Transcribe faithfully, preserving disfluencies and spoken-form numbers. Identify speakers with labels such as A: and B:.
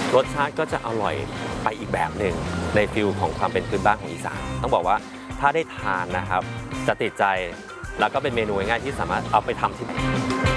A: รสชาติก็จะอร่อยไปอีกแบบหนึ่งในฟิลของความเป็นพื้นบ้านของอีสานต้องบอกว่าถ้าได้ทานนะครับจะติดใจแล้วก็เป็นเมนูง่ายๆที่สามารถเอาไปทำที่